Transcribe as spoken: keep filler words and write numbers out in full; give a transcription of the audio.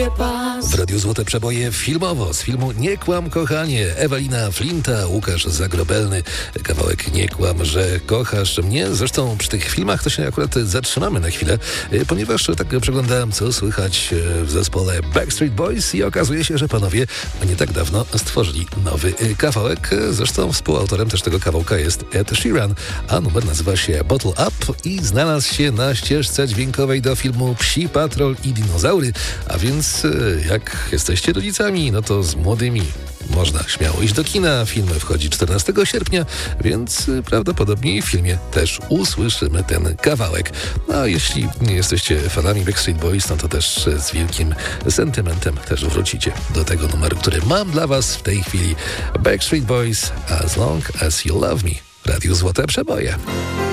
głowie pas. W Radiu Złote Przeboje filmowo z filmu Nie kłam kochanie, Ewelina Flinta, Łukasz Zagrobelny, kawałek Nie kłam, że kochasz mnie. Zresztą przy tych filmach to się akurat zatrzymamy na chwilę, ponieważ tak przeglądałem, co słychać w zespole Backstreet Boys i okazuje się, że panowie nie tak dawno stworzyli nowy kawałek. Zresztą współautorem też tego kawałka jest Ed Sheeran, a numer nazywa się Bottle Up i znalazł się na ścieżce dźwiękowej do filmu Psi Patrol i Dinozaury, a więc jak jesteście rodzicami, no to z młodymi można śmiało iść do kina. Film wchodzi czternastego sierpnia, więc prawdopodobnie w filmie też usłyszymy ten kawałek. No a jeśli nie jesteście fanami Backstreet Boys, no to też z wielkim sentymentem też wrócicie do tego numeru, który mam dla was w tej chwili. Backstreet Boys, As Long As You Love Me. Radio Złote Przeboje.